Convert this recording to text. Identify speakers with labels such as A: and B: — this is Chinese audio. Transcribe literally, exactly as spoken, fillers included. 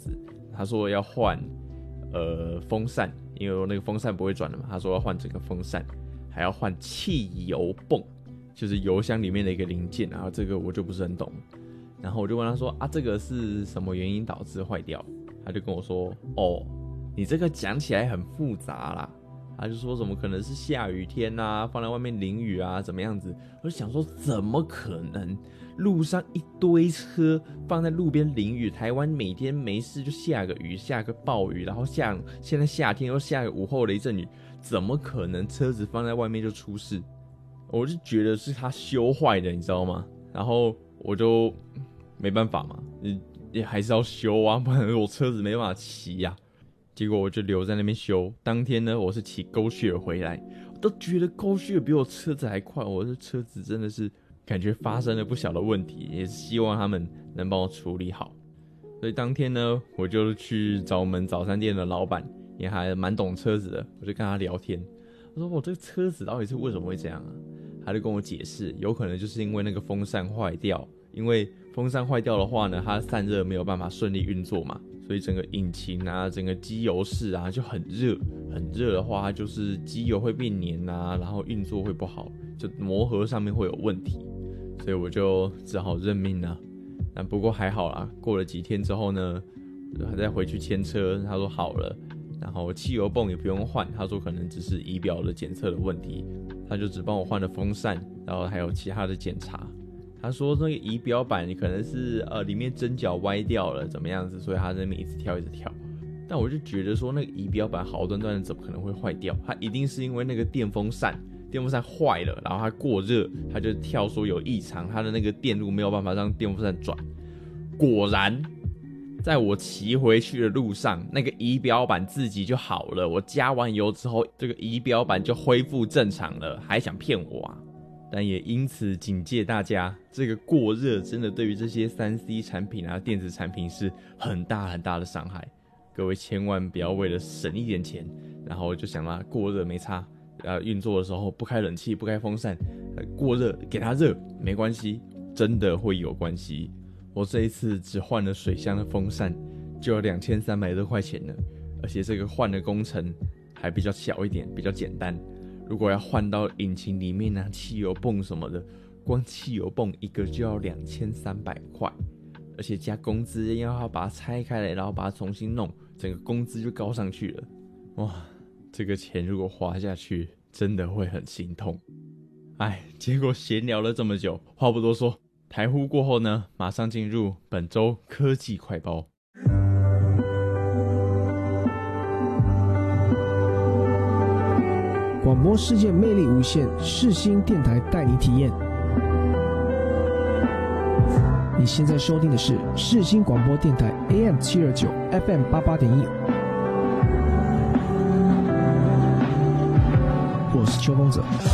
A: 子。他说要换呃风扇，因为我那个风扇不会转了嘛，他说要换整个风扇，还要换汽油泵，就是油箱里面的一个零件，然后这个我就不是很懂。然后我就问他说啊，这个是什么原因导致坏掉？他就跟我说，哦，你这个讲起来很复杂啦。他就说怎么可能是下雨天啊，放在外面淋雨啊，怎么样子？我就想说怎么可能？路上一堆车放在路边淋雨，台湾每天没事就下个雨，下个暴雨，然后下现在夏天又下个午后雷阵雨，怎么可能车子放在外面就出事？我就觉得是他修坏的，你知道吗？然后我就没办法嘛，也还是要修啊，不然我车子没办法骑呀、啊。结果我就留在那边修。当天呢，我是骑 GoShare 回来，我都觉得 GoShare 比我车子还快。我的车子真的是感觉发生了不小的问题，也是希望他们能帮我处理好。所以当天呢，我就去找我们早餐店的老板，也还蛮懂车子的，我就跟他聊天。我说我这个车子到底是为什么会这样啊？他就跟我解释，有可能就是因为那个风扇坏掉，因为风扇坏掉的话呢，它散热没有办法顺利运作嘛，所以整个引擎啊，整个机油室啊就很热，很热的话，它就是机油会变黏啊，然后运作会不好，就磨合上面会有问题，所以我就只好认命了。那不过还好啦，过了几天之后呢，还再回去牵车，他说好了，然后汽油泵也不用换，他说可能只是仪表的检测的问题，他就只帮我换了风扇，然后还有其他的检查。他说那个仪表板你可能是呃里面针脚歪掉了，怎么样子，所以他在那边一直跳一直跳。但我就觉得说那个仪表板好端端的怎么可能会坏掉？它一定是因为那个电风扇，电风扇坏了，然后它过热，它就跳说有异常，它的那个电路没有办法让电风扇转。果然，在我骑回去的路上，那个仪表板自己就好了。我加完油之后，这个仪表板就恢复正常了，还想骗我啊？但也因此警戒大家，这个过热真的对于这些 三 C 产品啊、电子产品是很大很大的伤害。各位千万不要为了省一点钱，然后就想啦过热没差，呃，运作的时候不开冷气、不开风扇，呃、过热给它热没关系，真的会有关系。我这一次只换了水箱的风扇，就要两千三百多块钱了，而且这个换的工程还比较小一点，比较简单。如果要换到引擎里面啊，汽油泵什么的，光汽油泵一个就要两千三百块，而且加工资要把它拆开来，然后把它重新弄，整个工资就高上去了。哇，这个钱如果花下去，真的会很心痛。哎，结果闲聊了这么久，话不多说，台呼过后呢，马上进入本周科技快报。
B: 广播世界魅力无限，世新电台带你体验。你现在收听的是世新广播电台 A M 七二九 F M 八八点一，我是邱风者。